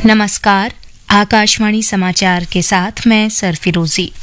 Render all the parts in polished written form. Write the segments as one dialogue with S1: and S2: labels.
S1: नमस्कार, आकाशवाणी समाचार के साथ मैं सरफिरोजी।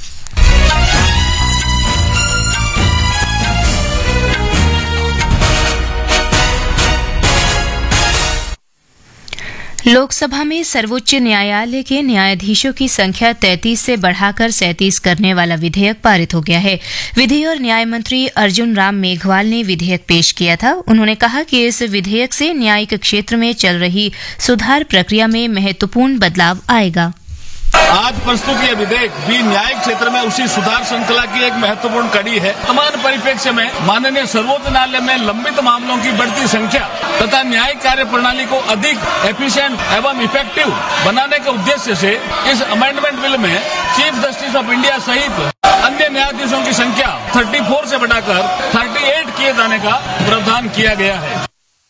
S1: लोकसभा में सर्वोच्च न्यायालय के न्यायाधीशों की संख्या 33 से बढ़ाकर 37 करने वाला विधेयक पारित हो गया है। विधि और न्याय मंत्री अर्जुन राम मेघवाल ने विधेयक पेश किया था। उन्होंने कहा कि इस विधेयक से न्यायिक क्षेत्र में चल रही सुधार प्रक्रिया में महत्वपूर्ण बदलाव आएगा।
S2: आज प्रस्तुत यह विधेयक भी न्यायिक क्षेत्र में उसी सुधार श्रृंखला की एक महत्वपूर्ण कड़ी है। वर्तमान परिप्रेक्ष्य में माननीय सर्वोच्च न्यायालय में लंबित मामलों की बढ़ती संख्या तथा न्यायिक कार्य प्रणाली को अधिक एफिशिएंट एवं इफेक्टिव बनाने के उद्देश्य से इस अमेंडमेंट बिल में चीफ जस्टिस ऑफ इंडिया सहित अन्य न्यायाधीशों की संख्या 34 से बढ़ाकर 38 किए जाने का प्रावधान किया गया है।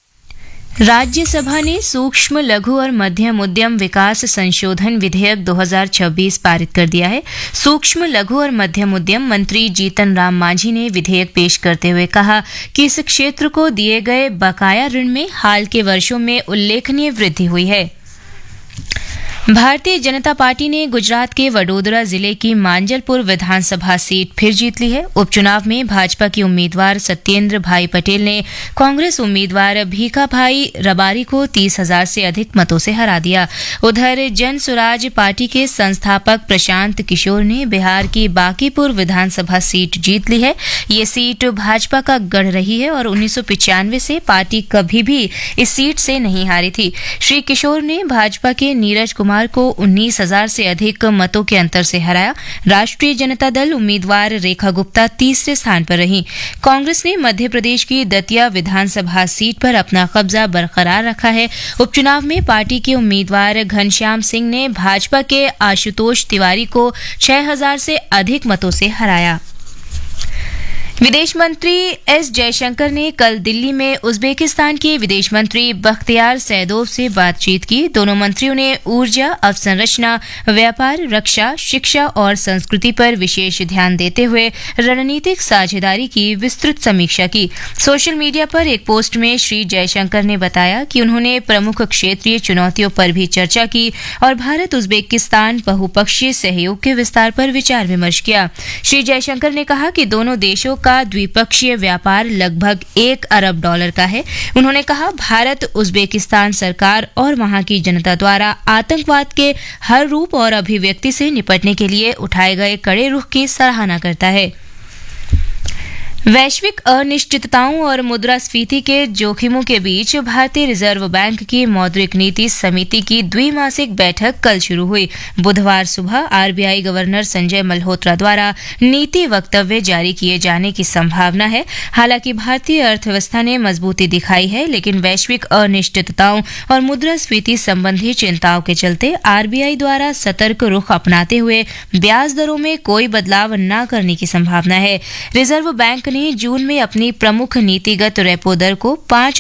S1: राज्यसभा ने सूक्ष्म लघु और मध्यम उद्यम विकास संशोधन विधेयक 2026 पारित कर दिया है। सूक्ष्म लघु और मध्यम उद्यम मंत्री जीतन राम मांझी ने विधेयक पेश करते हुए कहा कि इस क्षेत्र को दिए गए बकाया ऋण में हाल के वर्षों में उल्लेखनीय वृद्धि हुई है। भारतीय जनता पार्टी ने गुजरात के वडोदरा जिले की मांजलपुर विधानसभा सीट फिर जीत ली है। उपचुनाव में भाजपा के उम्मीदवार सत्येंद्र भाई पटेल ने कांग्रेस उम्मीदवार भीखा भाई रबारी को 30,000 से अधिक मतों से हरा दिया। उधर जन स्वराज पार्टी के संस्थापक प्रशांत किशोर ने बिहार की बांकीपुर विधानसभा सीट जीत ली है। ये सीट भाजपा का गढ़ रही है और 1995 से पार्टी कभी भी इस सीट से नहीं हारी थी। श्री किशोर ने भाजपा के नीरज कुमार को 19,000 से अधिक मतों के अंतर से हराया। राष्ट्रीय जनता दल उम्मीदवार रेखा गुप्ता तीसरे स्थान पर रही। कांग्रेस ने मध्य प्रदेश की दतिया विधानसभा सीट पर अपना कब्जा बरकरार रखा है। उपचुनाव में पार्टी के उम्मीदवार घनश्याम सिंह ने भाजपा के आशुतोष तिवारी को 6,000 से अधिक मतों से हराया। विदेश मंत्री एस जयशंकर ने कल दिल्ली में उज्बेकिस्तान के विदेश मंत्री बख्तियार सैदोव से बातचीत की। दोनों मंत्रियों ने ऊर्जा, अवसंरचना, व्यापार, रक्षा, शिक्षा और संस्कृति पर विशेष ध्यान देते हुए रणनीतिक साझेदारी की विस्तृत समीक्षा की। सोशल मीडिया पर एक पोस्ट में श्री जयशंकर ने बताया कि उन्होंने प्रमुख क्षेत्रीय चुनौतियों पर भी चर्चा की और भारत उज्बेकिस्तान बहुपक्षीय सहयोग के विस्तार पर विचार विमर्श किया। श्री जयशंकर ने कहा कि दोनों देशों का द्विपक्षीय व्यापार लगभग $1 अरब का है। उन्होंने कहा भारत उज्बेकिस्तान सरकार और वहां की जनता द्वारा आतंकवाद के हर रूप और अभिव्यक्ति से निपटने के लिए उठाए गए कड़े रुख की सराहना करता है। वैश्विक अनिश्चितताओं और मुद्रास्फीति के जोखिमों के बीच भारतीय रिजर्व बैंक की मौद्रिक नीति समिति की द्विमासिक बैठक कल शुरू हुई। बुधवार सुबह आरबीआई गवर्नर संजय मल्होत्रा द्वारा नीति वक्तव्य जारी किए जाने की संभावना है। हालांकि भारतीय अर्थव्यवस्था ने मजबूती दिखाई है, लेकिन वैश्विक अनिश्चितताओं और मुद्रास्फीति संबंधी चिंताओं के चलते आरबीआई द्वारा सतर्क रुख अपनाते हुए ब्याज दरों में कोई बदलाव न करने की संभावना है। रिजर्व बैंक ने जून में अपनी प्रमुख नीतिगत रेपो दर को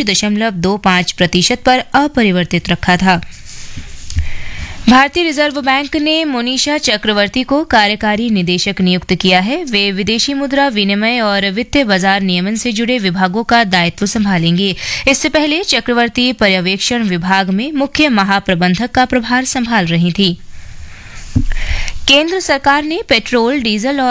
S1: 5.25% पर अपरिवर्तित रखा था। भारतीय रिजर्व बैंक ने मोनिशा चक्रवर्ती को कार्यकारी निदेशक नियुक्त किया है। वे विदेशी मुद्रा विनिमय और वित्तीय बाजार नियमन से जुड़े विभागों का दायित्व संभालेंगे। इससे पहले चक्रवर्ती पर्यवेक्षण विभाग में मुख्य महाप्रबंधक का प्रभार संभाल रही थी। केंद्र सरकार ने पेट्रोल, डीजल और